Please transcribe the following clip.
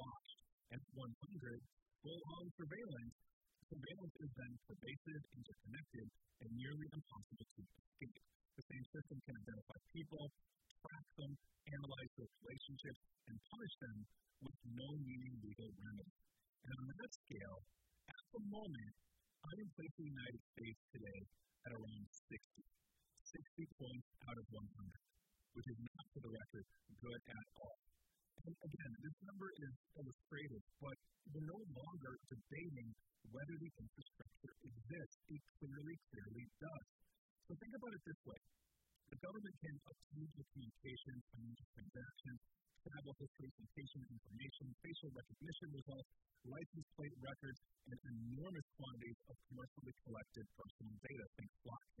watched. And at 100, full-on surveillance. Surveillance is then pervasive, interconnected, and nearly impossible to escape. The same system can identify people, track them, analyze their relationships, and punish them with no meaning legal remedy. And on that scale, at the moment, I'm in place in the United States today at around 60. 60 points out of 100, which is not, for the record, good at all. And again, this number is illustrative, but we're no longer debating whether the infrastructure exists. It clearly does. So think about it this way. The government can obtain the communications, financial transactions,